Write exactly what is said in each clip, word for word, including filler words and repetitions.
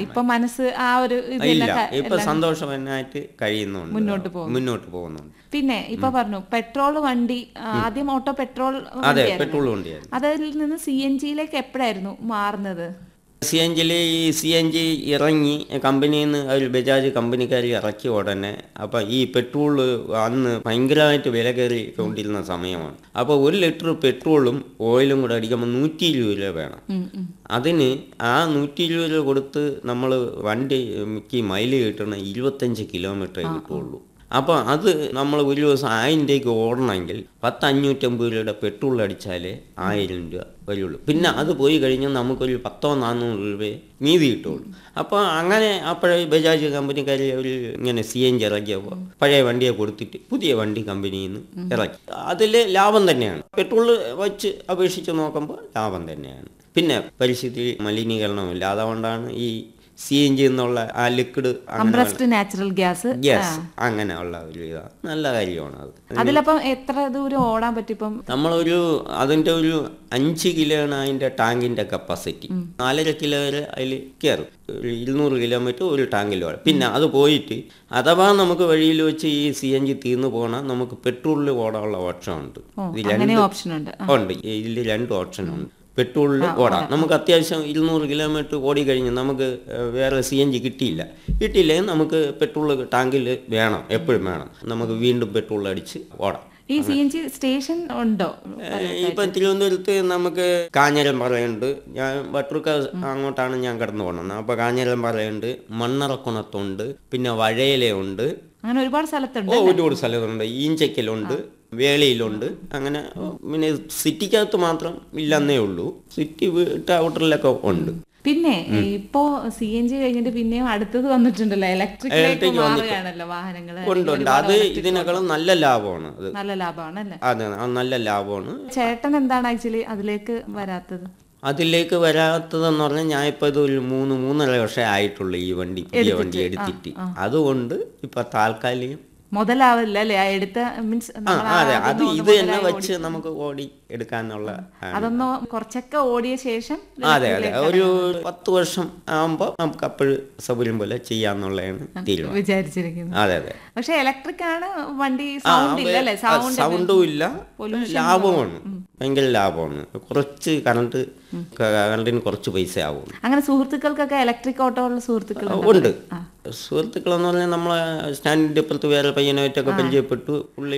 ഇപ്പൊ മനസ്സ് ആ ഒരു ഇല്ല, ഇതിലൊക്കെ ഇപ്പൊ സന്തോഷവനായിട്ട് കഴിയുന്നുണ്ട്, മുന്നോട്ട് പോകുന്നു. മുന്നോട്ട് പോകുന്നുണ്ട്. പിന്നെ ഇപ്പൊ പറഞ്ഞു പെട്രോൾ വണ്ടി, ആദ്യം ഓട്ടോ പെട്രോൾ അതെ, പെട്രോൾ വണ്ടിയായിരുന്നു. അതിൽ നിന്ന് സി എൻ ജിയിലേക്ക് എപ്പോഴായിരുന്നു മാറുന്നത്? സി എൻ ജിയിൽ ഈ സി എൻ ജി ഇറങ്ങി കമ്പനിയിൽ നിന്ന് ഒരു ബജാജ് കമ്പനിക്കാർ ഇറക്കിയ ഉടനെ അപ്പോൾ ഈ പെട്രോൾ അന്ന് ഭയങ്കരമായിട്ട് വില കയറിക്കൊണ്ടിരുന്ന സമയമാണ്. അപ്പോൾ ഒരു ലിറ്റർ പെട്രോളും ഓയിലും കൂടെ അടിക്കുമ്പോൾ നൂറ്റി ഇരുപത് രൂപ വേണം. അതിന് ആ നൂറ്റി ഇരുപത് രൂപ കൊടുത്ത് നമ്മൾ വണ്ടിക്ക് മൈല് കിട്ടണ ഇരുപത്തഞ്ച് കിലോമീറ്ററേ കിട്ടുള്ളൂ. അപ്പോൾ അത് നമ്മൾ ഒരു ദിവസം ആയിരം രൂപയ്ക്ക് ഓടണമെങ്കിൽ പത്ത് അഞ്ഞൂറ്റമ്പത് രൂപയുടെ പെട്രോൾ അടിച്ചാലേ ആയിരം രൂപ വരുള്ളൂ. പിന്നെ അത് പോയി കഴിഞ്ഞാൽ നമുക്കൊരു പത്തോ നാനൂറ് രൂപയെ മീതി കിട്ടുള്ളൂ. അപ്പോൾ അങ്ങനെ അപ്പോഴേ ബജാജ് കമ്പനിക്കാർ ഒരു ഇങ്ങനെ സി എൻ ജി ഇറക്കിയപ്പോൾ പഴയ വണ്ടിയെ കൊടുത്തിട്ട് പുതിയ വണ്ടി കമ്പനിയിൽ നിന്ന് ഇറക്കി. അതിൽ ലാഭം തന്നെയാണ്, പെട്രോൾ വച്ച് അപേക്ഷിച്ച് നോക്കുമ്പോൾ ലാഭം തന്നെയാണ്. പിന്നെ പരിസ്ഥിതി മലിനീകരണമില്ല, അതുകൊണ്ടാണ് ഈ സി എൻ ജി എന്നുള്ള ആ ലിക്വിഡ് നാച്ചുറൽ ഗ്യാസ് ഗ്യാസ് അങ്ങനെയുള്ള ഒരു ഇതാണ്, നല്ല കാര്യമാണ് അത്. അതിലപ്പം എത്ര ദൂരം ഓടാൻ പറ്റും? നമ്മളൊരു അതിൻ്റെ ഒരു അഞ്ച് കിലോ ആണ് അതിൻ്റെ ടാങ്കിൻ്റെ കപ്പാസിറ്റി. നാലര കിലോ വരെ അതിൽ കയറും. ഒരു ഇരുന്നൂറ് കിലോമീറ്റർ ഒരു ടാങ്കിൽ ഓടാം. പിന്നെ അത് പോയിട്ട് അഥവാ നമുക്ക് വഴിയിൽ വെച്ച് ഈ സി എൻ ജി തീർന്നു പോകണം, നമുക്ക് പെട്രോളിൽ ഓടാനുള്ള ഓപ്ഷൻ ഉണ്ട്. ഇത് രണ്ട് ഓപ്ഷൻ ഉണ്ട്, ഇതിൽ രണ്ട് ഓപ്ഷൻ ഉണ്ട്. പെട്രോളിൽ ഓടാം. നമുക്ക് അത്യാവശ്യം ഇരുന്നൂറ് കിലോമീറ്റർ ഓടി കഴിഞ്ഞ് നമുക്ക് വേറെ സി എൻ ജി കിട്ടിയില്ല കിട്ടിയില്ലെങ്കിൽ നമുക്ക് പെട്രോൾ ടാങ്കിൽ വേണം, എപ്പോഴും വേണം. നമുക്ക് വീണ്ടും പെട്രോൾ അടിച്ച് ഓടാം. ഈ സി എൻ ജി സ്റ്റേഷൻ ഉണ്ടോ? ഇപ്പം തിരുവനന്തപുരത്ത് നമുക്ക് കാഞ്ഞിരംപാറയുണ്ട്. ഞാൻ വട്ടൂർക്ക അങ്ങോട്ടാണ് ഞാൻ കടന്നു പോകുന്നത്. അപ്പോൾ കാഞ്ഞിരംപാറയുണ്ട്, മണ്ണറക്കുണത്തുണ്ട്, പിന്നെ വഴയിലുണ്ട്, അങ്ങനെ ഒരുപാട് സ്ഥലത്തുണ്ട്. ഓ ഒരുപാട് സ്ഥലത്തുണ്ട്. ഈഞ്ചക്കലുണ്ട്, വേളിയിലുണ്ട്. അങ്ങനെ പിന്നെ സിറ്റിക്കകത്ത് മാത്രം ഇല്ലെന്നേ ഉള്ളൂ, സിറ്റി വിട്ട ഔട്ടറിലൊക്കെ ഉണ്ട്. പിന്നെ ഇപ്പോ സി എൻ ജി കഴിഞ്ഞിട്ട് പിന്നെയും അടുത്തത് വന്നിട്ടുണ്ടല്ലോ, ഇലക്ട്രിക് വാഹനങ്ങൾ ഉണ്ട് ഉണ്ട്. അത് ഇതിനേക്കാളും നല്ല ലാഭമാണ്. അത് നല്ല ലാഭമാണ് അല്ലേ? അതെ, നല്ല ലാഭമാണ്. ചേട്ടൻ എന്താണ് ആക്ച്വലി അതിലേക്ക് വരാത്തത്? അതിലേക്ക് വരാത്തതെന്ന് പറഞ്ഞാൽ ഞാൻ ഇപ്പൊ ഇത് ഒരു മൂന്ന് മൂന്നര വർഷം ആയിട്ടുള്ളൂ ഈ വണ്ടി, പുതിയ വണ്ടി എടുത്തിട്ട്. അതുകൊണ്ട് ഇപ്പൊ താൽക്കാലികം മുതലാവില്ല അല്ലേ എടുത്ത മീൻസ്? അതെ, അത് ഇത് തന്നെ വെച്ച് നമുക്ക് ഓടി എടുക്കാനുള്ള. അതൊന്ന് കുറച്ചൊക്കെ ഓടിയ ശേഷം അതെ അതെ ഒരു പത്ത് വർഷം ആകുമ്പോൾ നമുക്ക് അപ്പോഴും സൗകര്യം പോലെ ചെയ്യാന്നുള്ളതാണ് തീരുമാനം വിചാരിച്ചിരിക്കുന്നത്. അതെ അതെ. പക്ഷെ ഇലക്ട്രിക് ആണ് വണ്ടി, സൗണ്ട് ഇല്ല അല്ലേ? സൗണ്ടും ഇല്ല, ലാഭമാണ്, ഭയങ്കര ലാഭമാണ്. കുറച്ച് കറണ്ട് കറണ്ടിന് കുറച്ച് പൈസ ആവും. അങ്ങനെ സുഹൃത്തുക്കൾക്കൊക്കെ ഇലക്ട്രിക് ഓട്ടോ ഉള്ള സുഹൃത്തുക്കൾ ഉണ്ട്. സുഹൃത്തുക്കളെന്ന് പറഞ്ഞാൽ നമ്മളെ സ്റ്റാൻഡിന്റെ അപ്പുറത്ത് വേറെ പയ്യനായിട്ടൊക്കെ പരിചയപ്പെട്ടു. പുള്ളി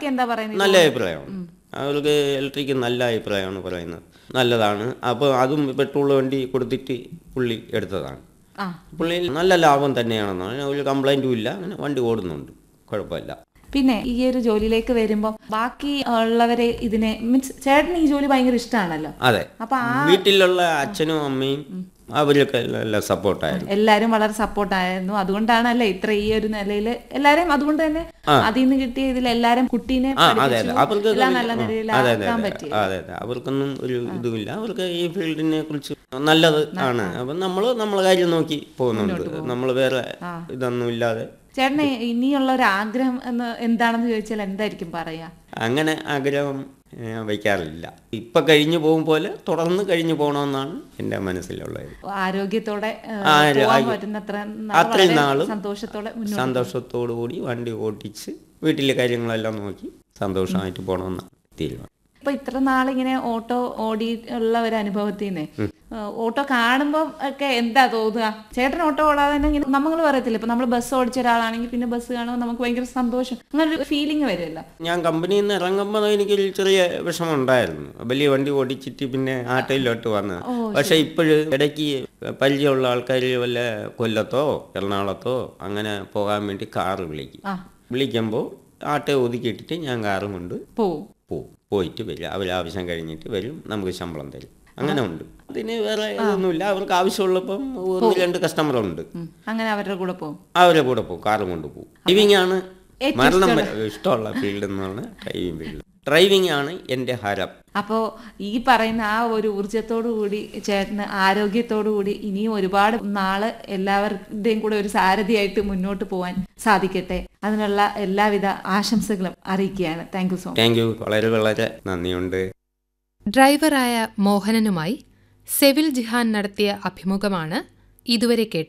നല്ല അഭിപ്രായമാണ്, അവർക്ക് ഇലക്ട്രിക് നല്ല അഭിപ്രായമാണ് പറയുന്നത്, നല്ലതാണ്. അപ്പോൾ അതും പെട്രോൾ വണ്ടി കൊടുത്തിട്ട് പുള്ളി എടുത്തതാണ്. പുള്ളി നല്ല ലാഭം തന്നെയാണെന്നാണ്, ഒരു കംപ്ലൈൻറ്റും ഇല്ല, അങ്ങനെ വണ്ടി ഓടുന്നുണ്ട്, കുഴപ്പമില്ല. പിന്നെ ഈ ഒരു ജോലിയിലേക്ക് വരുമ്പോൾ ബാക്കി ഉള്ളവരെ ഇതിനെ മീൻസ് ചേട്ടന് ഈ ജോലി ഭയങ്കര ഇഷ്ടമാണല്ലോ. അതെ, അപ്പൊ വീട്ടിലുള്ള അച്ഛനും അമ്മയും അവരൊക്കെ എല്ലാം സപ്പോർട്ടായിരുന്നു, എല്ലാവരും വളരെ സപ്പോർട്ടായിരുന്നു. അതുകൊണ്ടാണല്ലേ ഇത്ര ഈ ഒരു നിലയിൽ എല്ലാരും, അതുകൊണ്ട് തന്നെ അതിൽ നിന്ന് കിട്ടിയ ഇതിൽ എല്ലാരും കുട്ടീനെ നല്ല നിലയിലാക്കാൻ പറ്റി. അതെ അതെ, അവർക്കൊന്നും ഒരു ഇതുമില്ല, അവർക്ക് ഈ ഫീൽഡിനെ കുറിച്ച് നല്ലത് ആണ്. അപ്പൊ നമ്മള് നമ്മളെ കാര്യം നോക്കി പോകുന്നുണ്ട്, നമ്മൾ വേറെ ഇതൊന്നും ഇല്ലാതെ. ചേട്ടന് ഇനിയുള്ള ഒരു ആഗ്രഹം എന്ന് എന്താണെന്ന് ചോദിച്ചാൽ എന്തായിരിക്കും പറയാ? അങ്ങനെ ആഗ്രഹം വയ്ക്കാറില്ല. ഇപ്പൊ കഴിഞ്ഞു പോകും പോലെ തുടർന്ന് കഴിഞ്ഞു പോകണമെന്നാണ് എന്റെ മനസ്സിലുള്ളത്. ആരോഗ്യത്തോടെ അത്രയും നാളും സന്തോഷത്തോടു കൂടി വണ്ടി ഓടിച്ച് വീട്ടിലെ കാര്യങ്ങളെല്ലാം നോക്കി സന്തോഷമായിട്ട് പോകണമെന്നാണ് തീരുമാനം. ഇപ്പൊ ഇത്ര നാളിങ്ങനെ ഓട്ടോ ഓടിയുള്ള ഒരു അനുഭവത്തിൽ നിന്ന് ഓട്ടോ കാണുമ്പോൾ ഒക്കെ എന്താ തോന്നുക? ചേട്ടൻ ഓട്ടോ ഓടാതെ തന്നെ ഇങ്ങനെ നമ്മൾ പറയത്തില്ല, ഇപ്പൊ നമ്മൾ ബസ് ഓടിച്ച ഒരാളാണെങ്കിൽ പിന്നെ ബസ് കാണുമ്പോൾ നമുക്ക് ഭയങ്കര സന്തോഷം, അങ്ങനെ ഒരു ഫീലിംഗ് വരുമല്ലോ. ഞാൻ കമ്പനിയിൽ നിന്ന് ഇറങ്ങുമ്പോൾ എനിക്കൊരു ചെറിയ വിഷമം ഉണ്ടായിരുന്നു, വലിയ വണ്ടി ഓടിച്ചിട്ട് പിന്നെ ആട്ടോയിലോട്ട് വന്നത്. പക്ഷെ ഇപ്പോഴും ഇടയ്ക്ക് പരിചയമുള്ള ആൾക്കാർ വല്ല കൊല്ലത്തോ എറണാകുളത്തോ അങ്ങനെ പോകാൻ വേണ്ടി കാറ് വിളിക്കും. വിളിക്കുമ്പോൾ ആട്ടോ ഒതുക്കിയിട്ടിട്ട് ഞാൻ കാറും കൊണ്ട് പോവും പോവും പോയിട്ട് വരും. അവർ ആവശ്യം കഴിഞ്ഞിട്ട് വരും, നമുക്ക് ശമ്പളം തരും. അങ്ങനെ ഉണ്ട്. അതിന് വേറെ ഒന്നുമില്ല, അവർക്ക് ആവശ്യമുള്ളപ്പം ഒന്ന് രണ്ട് കസ്റ്റമർ ഉണ്ട്, അങ്ങനെ അവരുടെ കൂടെ പോകും അവരുടെ കൂടെ പോകും കാറും കൊണ്ട് പോകും. ഡ്രൈവിംഗ് ആണ് മരണം ഇഷ്ടമുള്ള ഫീൽഡ് എന്ന് പറഞ്ഞാൽ ഡ്രൈവിംഗ് ഫീൽഡ്. ഡ്രൈവിംഗ് ആണ് എൻ്റെ ഹരം. അപ്പോൾ ഈ പറയുന്ന ആ ഒരു ഊർജത്തോടു കൂടി ചേട്ടന് ആരോഗ്യത്തോടു കൂടി ഇനിയും ഒരുപാട് നാള് എല്ലാവരുടെയും കൂടെ ഒരു സാരഥിയായിട്ട് മുന്നോട്ട് പോകാൻ സാധിക്കട്ടെ, അതിനുള്ള എല്ലാവിധ ആശംസകളും അറിയിക്കുകയാണ്. Thank you so much. Thank you, വളരെ വളരെ നന്ദിയുണ്ട്. ഡ്രൈവറായ മോഹനനുമായി സെവിൽ ജിഹാൻ നടത്തിയ അഭിമുഖമാണ് ഇതുവരെ കേട്ടത്.